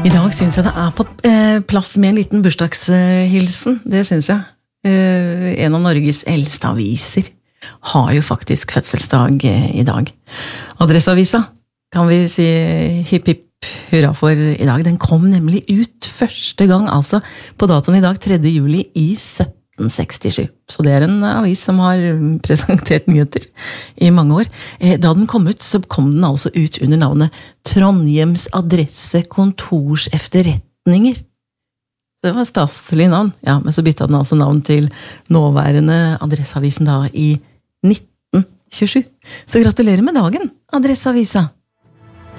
I dag synes jeg det på plass med en liten bursdagshilsen, det synes jeg. En av Norges eldste aviser har jo faktisk fødselsdag I dag. Adresseavisa kan vi si hipp hipp hurra for I dag. Den kom nemlig ut første gang, altså på datoen I dag, 3. juli I 1767. Så det en avis som har presentert nyheter I mange år. Da den kom ut, så kom den altså ut under navnet Trondhjems adresse kontors efterretninger. Det var staselig navn, ja, men så byttet den altså navn til nåværende Adresseavisen da I 1927. Så gratulerer med dagen, Adresseavisa!